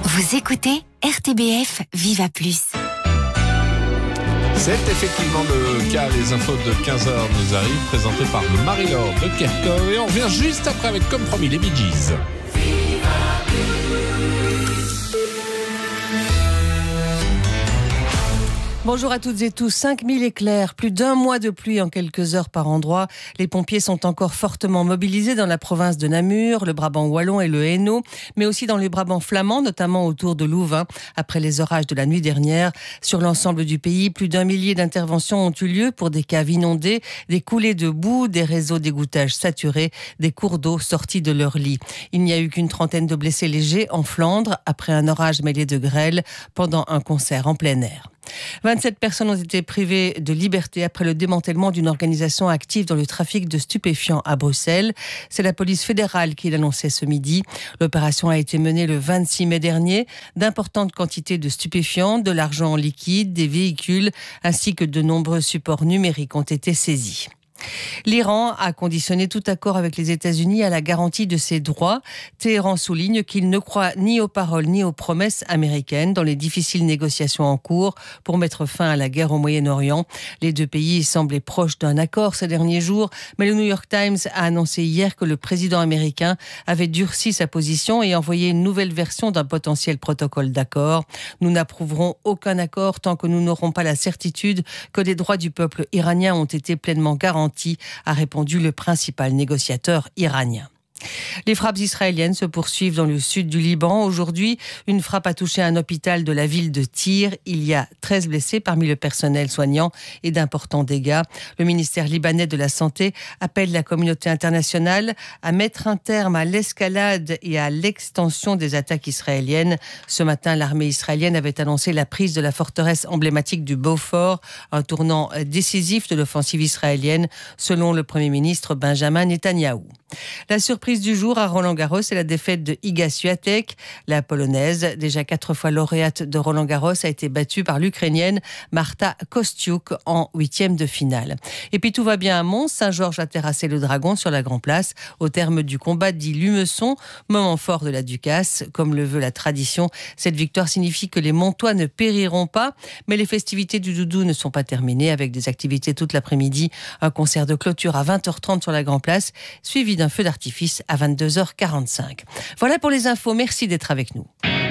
Vous écoutez RTBF Viva Plus. C'est effectivement le cas. Les infos de 15h nous arrivent, présentées par Marie-Laure de Kerkhove. Et on revient juste après avec, comme promis, les Bee Gees. Bonjour à toutes et tous. 5000 éclairs, plus d'un mois de pluie en quelques heures par endroit. Les pompiers sont encore fortement mobilisés dans la province de Namur, le Brabant wallon et le Hainaut, mais aussi dans le Brabant flamand, notamment autour de Louvain, après les orages de la nuit dernière. Sur l'ensemble du pays, plus d'1 millier d'interventions ont eu lieu pour des caves inondées, des coulées de boue, des réseaux d'égouttage saturés, des cours d'eau sortis de leur lit. Il n'y a eu qu'une trentaine de blessés légers en Flandre, après un orage mêlé de grêle pendant un concert en plein air. 27 personnes ont été privées de liberté après le démantèlement d'une organisation active dans le trafic de stupéfiants à Bruxelles. C'est la police fédérale qui l'annonçait ce midi. L'opération a été menée le 26 mai dernier. D'importantes quantités de stupéfiants, de l'argent en liquide, des véhicules ainsi que de nombreux supports numériques ont été saisis. L'Iran a conditionné tout accord avec les États-Unis à la garantie de ses droits. Téhéran souligne qu'il ne croit ni aux paroles ni aux promesses américaines dans les difficiles négociations en cours pour mettre fin à la guerre au Moyen-Orient. Les deux pays semblaient proches d'un accord ces derniers jours, mais le New York Times a annoncé hier que le président américain avait durci sa position et envoyé une nouvelle version d'un potentiel protocole d'accord. Nous n'approuverons aucun accord tant que nous n'aurons pas la certitude que les droits du peuple iranien ont été pleinement garantis, a répondu le principal négociateur iranien. Les frappes israéliennes se poursuivent dans le sud du Liban. Aujourd'hui, une frappe a touché un hôpital de la ville de Tyr. Il y a 13 blessés parmi le personnel soignant et d'importants dégâts. Le ministère libanais de la Santé appelle la communauté internationale à mettre un terme à l'escalade et à l'extension des attaques israéliennes. Ce matin, l'armée israélienne avait annoncé la prise de la forteresse emblématique du Beaufort, un tournant décisif de l'offensive israélienne, selon le Premier ministre Benjamin Netanyahou. La surprise du jour à Roland-Garros, c'est la défaite de Iga Swiatek. La Polonaise, déjà 4 fois lauréate de Roland-Garros, a été battue par l'Ukrainienne Marta Kostyuk en 8e de finale. Et puis tout va bien à Mons. Saint-Georges a terrassé le Dragon sur la Grand Place au terme du combat dit Lumeçon, moment fort de la Ducasse. Comme le veut la tradition, cette victoire signifie que les Montois ne périront pas, mais les festivités du Doudou ne sont pas terminées, avec des activités toute l'après-midi. Un concert de clôture à 20h30 sur la Grand Place, suivi d'un feu d'artifice à 22h45. Voilà pour les infos, merci d'être avec nous.